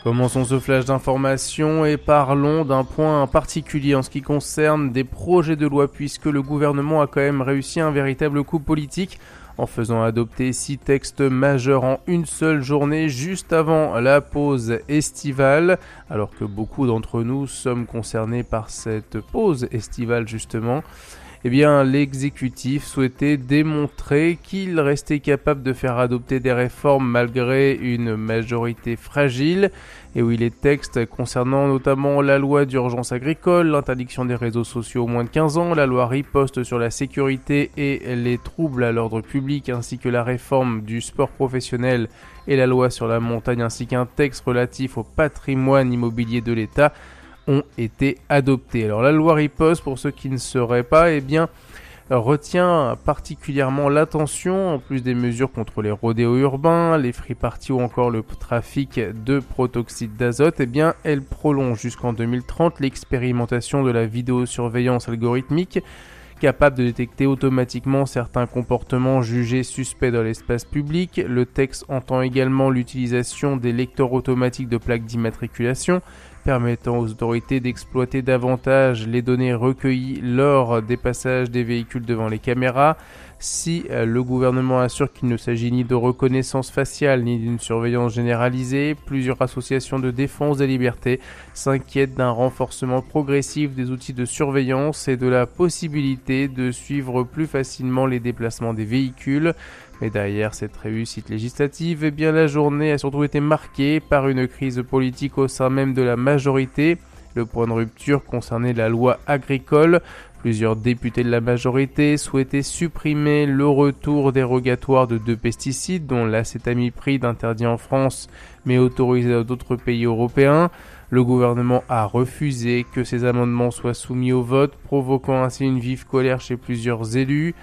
Commençons ce flash d'information et parlons d'un point particulier en ce qui concerne des projets de loi puisque le gouvernement a quand même réussi un véritable coup politique en faisant adopter 6 textes majeurs en une seule journée juste avant la pause estivale, alors que beaucoup d'entre nous sommes concernés par cette pause estivale justement. Eh bien, l'exécutif souhaitait démontrer qu'il restait capable de faire adopter des réformes malgré une majorité fragile. Et oui, les textes concernant notamment la loi d'urgence agricole, l'interdiction des réseaux sociaux aux moins de 15 ans, la loi riposte sur la sécurité et les troubles à l'ordre public, ainsi que la réforme du sport professionnel et la loi sur la montagne, ainsi qu'un texte relatif au patrimoine immobilier de l'État, ont été adoptés. Alors la loi riposte, pour ceux qui ne sauraient pas, retient particulièrement l'attention, en plus des mesures contre les rodéos urbains, les free-parties ou encore le trafic de protoxyde d'azote, elle prolonge jusqu'en 2030 l'expérimentation de la vidéosurveillance algorithmique, capable de détecter automatiquement certains comportements jugés suspects dans l'espace public. Le texte entend également l'utilisation des lecteurs automatiques de plaques d'immatriculation, permettant aux autorités d'exploiter davantage les données recueillies lors des passages des véhicules devant les caméras. Si le gouvernement assure qu'il ne s'agit ni de reconnaissance faciale ni d'une surveillance généralisée, plusieurs associations de défense des libertés s'inquiètent d'un renforcement progressif des outils de surveillance et de la possibilité de suivre plus facilement les déplacements des véhicules. Mais derrière cette réussite législative, la journée a surtout été marquée par une crise politique au sein même de la majorité. Le point de rupture concernait la loi agricole. Plusieurs députés de la majorité souhaitaient supprimer le retour dérogatoire de 2 pesticides, dont l'acétamipride interdit en France mais autorisé dans d'autres pays européens. Le gouvernement a refusé que ces amendements soient soumis au vote, provoquant ainsi une vive colère chez plusieurs élus.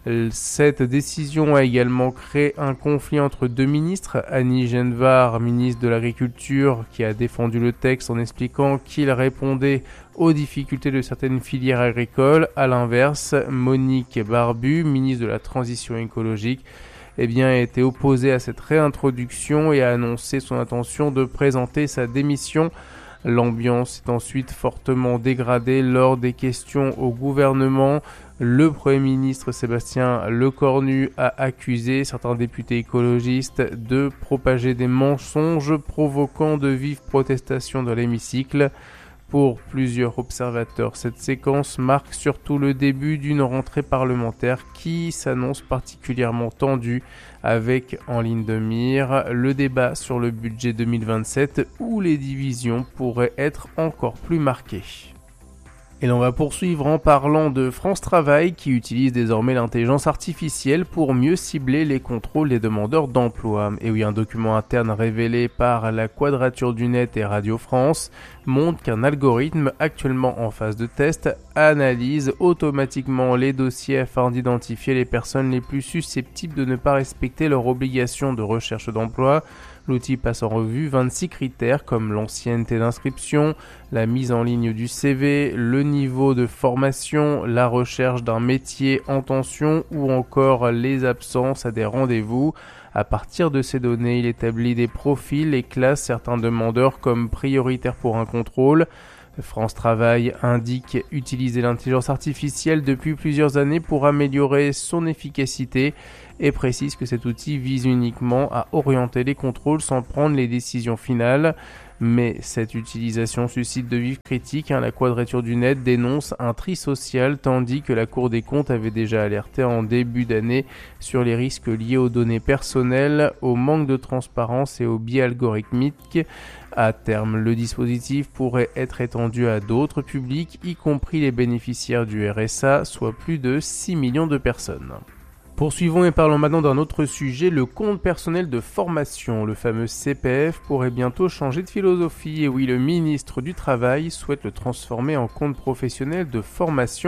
Cette décision a également créé un conflit entre 2 ministres, Annie Genevard, ministre de l'Agriculture, qui a défendu le texte en expliquant qu'il répondait aux difficultés de certaines filières agricoles. À l'inverse, Monique Barbu, ministre de la Transition écologique, a été opposée à cette réintroduction et a annoncé son intention de présenter sa démission. L'ambiance est ensuite fortement dégradée lors des questions au gouvernement. Le Premier ministre Sébastien Lecornu a accusé certains députés écologistes de propager des mensonges provoquant de vives protestations dans l'hémicycle. Pour plusieurs observateurs, cette séquence marque surtout le début d'une rentrée parlementaire qui s'annonce particulièrement tendue, avec en ligne de mire le débat sur le budget 2027 où les divisions pourraient être encore plus marquées. Et l'on va poursuivre en parlant de France Travail qui utilise désormais l'intelligence artificielle pour mieux cibler les contrôles des demandeurs d'emploi. Et oui, un document interne révélé par la Quadrature du Net et Radio France montre qu'un algorithme actuellement en phase de test analyse automatiquement les dossiers afin d'identifier les personnes les plus susceptibles de ne pas respecter leur obligation de recherche d'emploi. L'outil passe en revue 26 critères comme l'ancienneté d'inscription, la mise en ligne du CV, le niveau de formation, la recherche d'un métier en tension ou encore les absences à des rendez-vous. À partir de ces données, il établit des profils et classe certains demandeurs comme prioritaires pour un contrôle. France Travail indique utiliser l'intelligence artificielle depuis plusieurs années pour améliorer son efficacité et précise que cet outil vise uniquement à orienter les contrôles sans prendre les décisions finales. Mais cette utilisation suscite de vives critiques. La Quadrature du Net dénonce un tri social tandis que la Cour des comptes avait déjà alerté en début d'année sur les risques liés aux données personnelles, au manque de transparence et aux biais algorithmiques. À terme, le dispositif pourrait être étendu à d'autres publics, y compris les bénéficiaires du RSA, soit plus de 6 millions de personnes. Poursuivons et parlons maintenant d'un autre sujet, le compte personnel de formation. Le fameux CPF pourrait bientôt changer de philosophie. Et oui, le ministre du Travail souhaite le transformer en compte professionnel de formation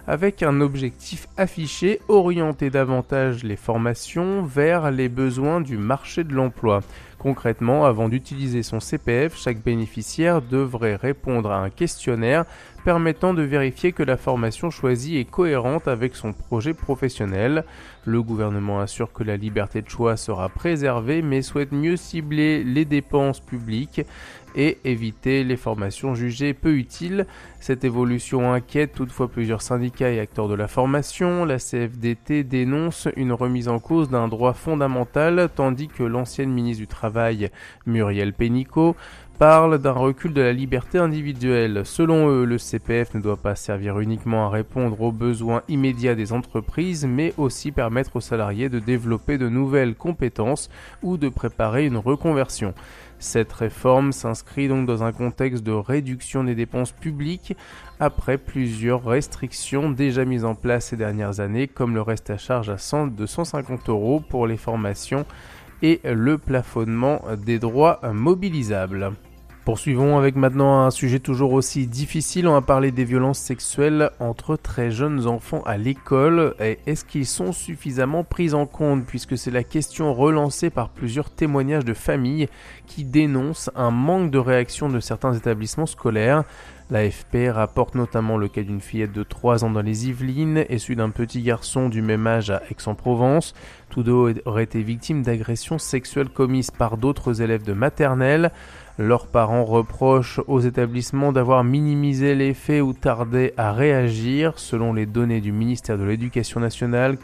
avec un objectif affiché, orienter davantage les formations vers les besoins du marché de l'emploi. Concrètement, avant d'utiliser son CPF, chaque bénéficiaire devrait répondre à un questionnaire permettant de vérifier que la formation choisie est cohérente avec son projet professionnel. Le gouvernement assure que la liberté de choix sera préservée, mais souhaite mieux cibler les dépenses publiques et éviter les formations jugées peu utiles. Cette évolution inquiète toutefois plusieurs syndicats et acteurs de la formation. La CFDT dénonce une remise en cause d'un droit fondamental, tandis que l'ancienne ministre du Travail, Muriel Pénicaud, parle d'un recul de la liberté individuelle. Selon eux, le CPF ne doit pas servir uniquement à répondre aux besoins immédiats des entreprises, mais aussi permettre aux salariés de développer de nouvelles compétences ou de préparer une reconversion. Cette réforme s'inscrit donc dans un contexte de réduction des dépenses publiques après plusieurs restrictions déjà mises en place ces dernières années, comme le reste à charge de 150 € pour les formations et le plafonnement des droits mobilisables. Poursuivons avec maintenant un sujet toujours aussi difficile. On va parler des violences sexuelles entre très jeunes enfants à l'école. Et est-ce qu'ils sont suffisamment pris en compte, puisque c'est la question relancée par plusieurs témoignages de familles qui dénoncent un manque de réaction de certains établissements scolaires. L'AFP rapporte notamment le cas d'une fillette de 3 ans dans les Yvelines et celui d'un petit garçon du même âge à Aix-en-Provence. Tous deux auraient été victimes d'agressions sexuelles commises par d'autres élèves de maternelle. Leurs parents reprochent aux établissements d'avoir minimisé les faits ou tardé à réagir. Selon les données du ministère de l'Éducation nationale,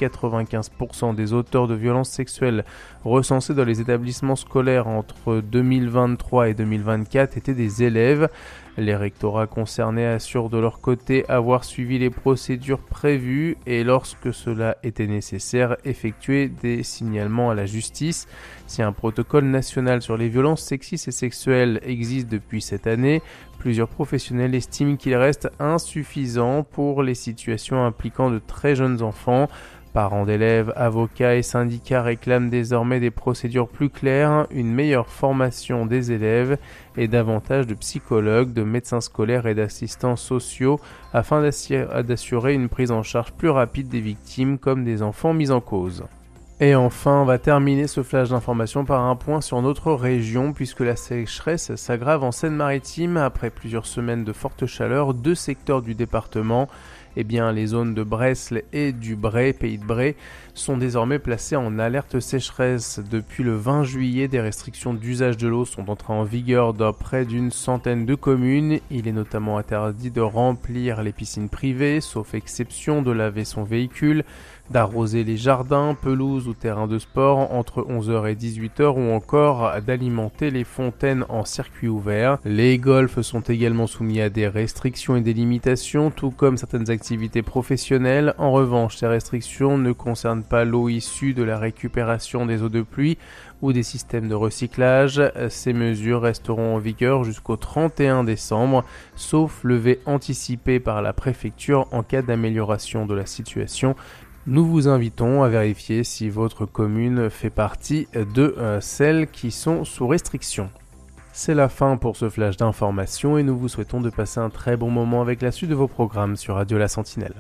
95% des auteurs de violences sexuelles recensés dans les établissements scolaires entre 2023 et 2024 étaient des élèves. Les rectorats concernés assurent de leur côté avoir suivi les procédures prévues et lorsque cela était nécessaire, effectuer des signalements à la justice. Si un protocole national sur les violences sexistes et sexuelles existe depuis cette année, plusieurs professionnels estiment qu'il reste insuffisant pour les situations impliquant de très jeunes enfants. Parents d'élèves, avocats et syndicats réclament désormais des procédures plus claires, une meilleure formation des élèves et davantage de psychologues, de médecins scolaires et d'assistants sociaux afin d'assurer une prise en charge plus rapide des victimes comme des enfants mis en cause. Et enfin, on va terminer ce flash d'information par un point sur notre région, puisque la sécheresse s'aggrave en Seine-Maritime. Après plusieurs semaines de forte chaleur, 2 secteurs du département, les zones de Bresles et du Bray, Pays de Bray, sont désormais placées en alerte sécheresse. Depuis le 20 juillet, des restrictions d'usage de l'eau sont entrées en vigueur dans près d'une centaine de communes. Il est notamment interdit de remplir les piscines privées, sauf exception de laver son véhicule, d'arroser les jardins, pelouses ou terrains de sport entre 11h et 18h ou encore d'alimenter les fontaines en circuit ouvert. Les golfs sont également soumis à des restrictions et des limitations, tout comme certaines activités professionnelles. En revanche, ces restrictions ne concernent pas l'eau issue de la récupération des eaux de pluie ou des systèmes de recyclage. Ces mesures resteront en vigueur jusqu'au 31 décembre, sauf levée anticipée par la préfecture en cas d'amélioration de la situation. Nous vous invitons à vérifier si votre commune fait partie de celles qui sont sous restriction. C'est la fin pour ce flash d'information et nous vous souhaitons de passer un très bon moment avec la suite de vos programmes sur Radio La Sentinelle.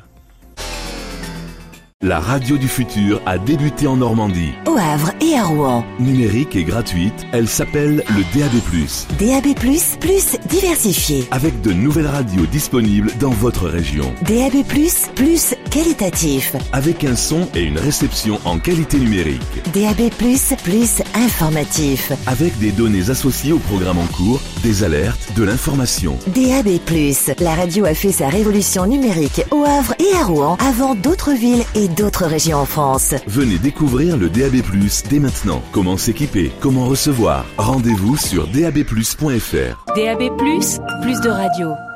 La radio du futur a débuté en Normandie. Au Havre et à Rouen. Numérique et gratuite, elle s'appelle le DAB+. DAB+, plus diversifié. Avec de nouvelles radios disponibles dans votre région. DAB+, plus qualitatif. Avec un son et une réception en qualité numérique. DAB+, plus informatif. Avec des données associées au programme en cours, des alertes, de l'information. DAB+, la radio a fait sa révolution numérique au Havre et à Rouen avant d'autres villes et d'autres régions en France. Venez découvrir le DAB+, dès maintenant. Comment s'équiper, comment recevoir. Rendez-vous sur dabplus.fr. DAB+, plus de radio.